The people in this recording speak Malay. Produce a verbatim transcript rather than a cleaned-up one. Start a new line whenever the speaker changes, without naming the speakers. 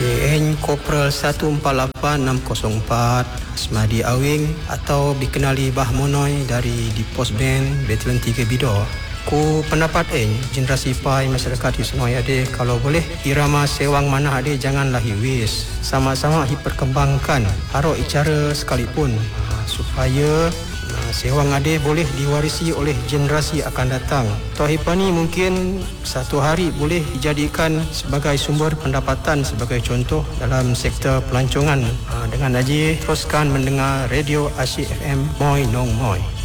Eng Kopral satu empat lapan enam kosong empat Asmadi Awing atau dikenali Bah Monoy dari di Pos Band Batalion tiga Bidor. Ku pendapat eng generasi pai masyarakat di Senoi ade kalau boleh irama sewang mana ade janganlah hiwis. Sama-sama hiperkembangkan haro icara sekalipun uh, supaya uh, sewang ade boleh diwarisi oleh generasi akan datang. Tohipani mungkin satu hari boleh dijadikan sebagai sumber pendapatan sebagai contoh dalam sektor pelancongan. Uh, dengan aji teruskan mendengar Radio Asyik F M Moi Nong Moi.